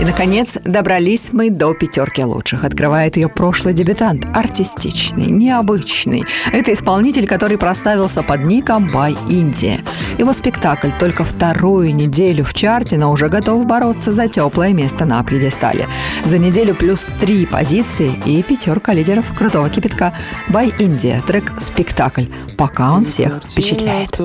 наконец, добрались мы до пятерки лучших. Открывает ее прошлый дебютант. Артистичный, необычный. Это исполнитель, который прославился под ником By India. Его спектакль только вторую неделю в чарте, но уже готов бороться за теплое место на пьедестале. За неделю плюс 3 позиции и пятерка лидеров крутого кипятка. By India. Трек «Спектакль». Пока он всех впечатляет.